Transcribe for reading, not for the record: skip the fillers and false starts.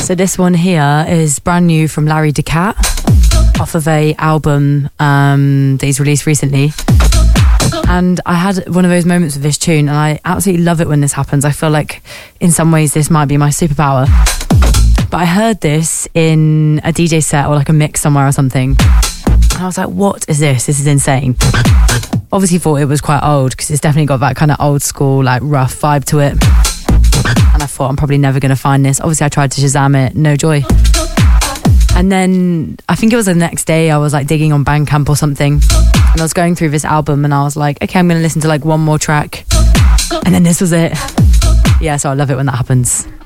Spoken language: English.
So this one here is brand new from Larry DeCat off of a album that he's released recently. And I had one of those moments with this tune, and I absolutely love it when this happens. I feel like in some ways this might be my superpower. But I heard this in a DJ set or like a mix somewhere or something, and I was like, what is this? This is insane. Obviously thought it was quite old, because it's definitely got that kind of old school, like rough vibe to it. And I thought, I'm probably never going to find this. Obviously I tried to Shazam it, no joy. And then I think it was the next day, I was like digging on Bandcamp or something, and I was going through this album, and I was like, okay, I'm going to listen to like one more track, and then this was it. Yeah, so I love it when that happens.